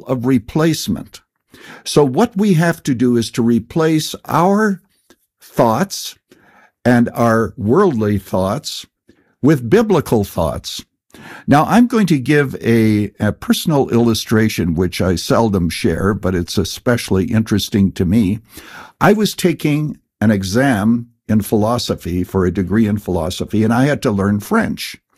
of replacement. So what we have to do is to replace our thoughts and our worldly thoughts with biblical thoughts. Now, I'm going to give a personal illustration, which I seldom share, but it's especially interesting to me. I was taking an exam in philosophy for a degree in philosophy, and I had to learn French.